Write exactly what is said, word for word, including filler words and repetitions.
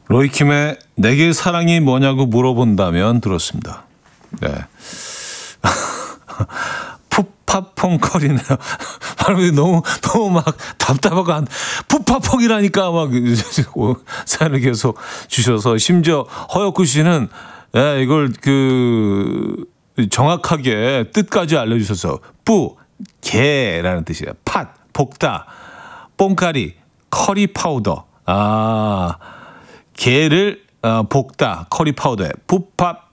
로이킴의 내게 사랑이 뭐냐고 물어본다면 들었습니다. 네. 푸파퐁커리네요. 발음이 너무, 너무 막 답답하고 한, 푸파퐁이라니까 막 사연을 계속 주셔서 심지어 허혁구 씨는 예, 이걸 그 정확하게 뜻까지 알려주셔서 뿌, 개라는 뜻이에요. 팥, 볶다, 뽕가리, 커리 파우더. 아, 게를 어, 볶다 커리 파우더에 푸파